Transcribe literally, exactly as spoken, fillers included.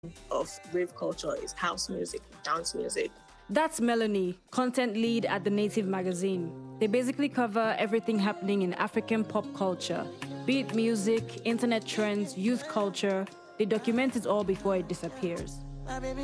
of rave culture is house music, dance music. That's Melanie, content lead at The Native magazine. They basically cover everything happening in African pop culture, be it music, internet trends, youth culture. They document it all before it disappears.